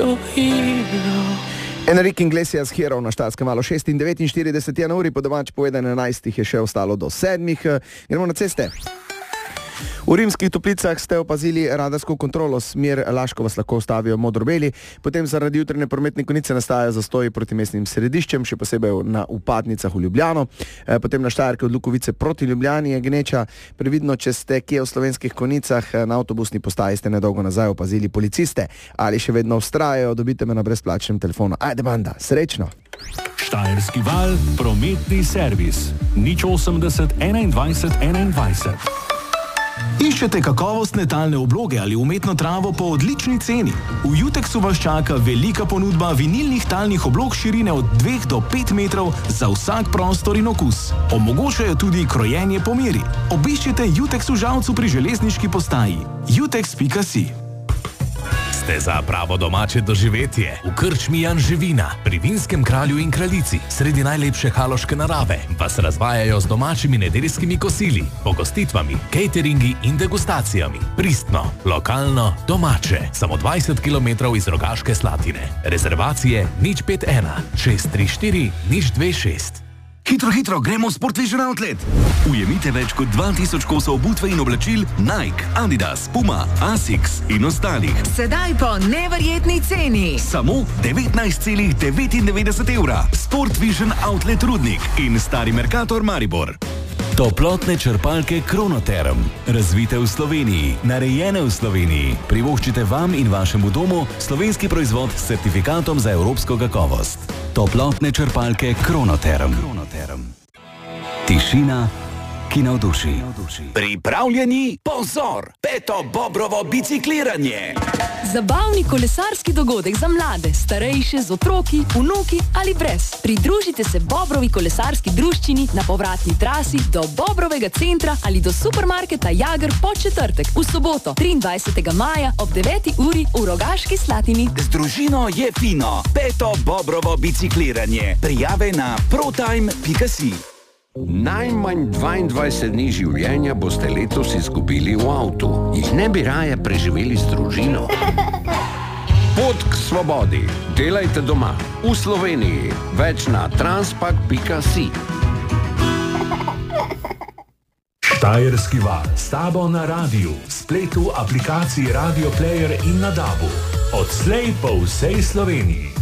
Enrique Iglesias Hero na Štajerskem valu 6:49 je na uri, po domač povedano 11 je še ostalo do 7. Gremo na ceste. V Rimskih Toplicah ste opazili radarsko kontrolo, smer Laško vas lahko ustavijo modro-beli, potem zaradi jutranje prometne konice nastajajo zastoji proti mestnim središčem, še posebej na vpadnicah v Ljubljano, potem na Štajerki od Lukovice proti Ljubljani je gneča, previdno, če ste kje v slovenskih konicah, na avtobusni postaji ste nedolgo nazaj opazili policiste, ali še vedno vztrajajo, dobite me na brezplačnem telefonu. Ajde banda, srečno! Štajerski val, prometni servis, 080 21 21. Iščete kakovostne talne obloge ali umetno travo po odlični ceni? V Jutexu vas čaka velika ponudba vinilnih talnih oblog širine od 2 do 5 metrov za vsak prostor in okus. Omogočajo tudi krojenje po meri. Obiščite Jutex v Žalcu pri železniški postaji. jutex.si. Ste za pravo domače doživetje v krčmi Jan Živina, pri Vinskem kralju in kraljici, sredi najlepše haloške narave, vas razvajajo z domačimi nedeljskimi kosili, pogostitvami, cateringi in degustacijami. Pristno, lokalno, domače, samo 20 km iz Rogaške Slatine. Rezervacije 051 634 026. Hitro, gremo v Sport Vision Outlet. Ujemite več kot 2000 kosov obutve in oblačil Nike, Adidas, Puma, Asics in ostalih. Sedaj po neverjetni ceni. Samo 19,99 evra. Sport Vision Outlet Rudnik in Stari Mercator Maribor. Toplotne črpalke Kronoterm. Razvite v Sloveniji, narejene v Sloveniji. Privoščite vam in vašemu domu slovenski proizvod s certifikatom za evropsko kakovost. Toplotne črpalke Kronoterm. Tišina, ki navduši. Pripravljeni? Pozor! Peto Bobrovo bicikliranje. Zabavni kolesarski dogodek za mlade, starejše, z otroki, vnuki ali brez. Pridružite se Bobrovi kolesarski druščini na povratni trasi do Bobrovega centra ali do supermarketa Jager po četrtek, v soboto 23. maja ob 9. uri v Rogaški Slatini. Z družino je fino. Peto Bobrovo bicikliranje. Prijave na protime.si. Najmanj 22 dni življenja boste letos izgubili v avtu. Jih ne bi raje preživeli z družino? Pot k svobodi. Delajte doma. V Sloveniji. Več na transpak.si. Štajerski val, s tabo na radiju, spletu, aplikaciji Radio Player in na DAB-u. Odslej po vsej Sloveniji.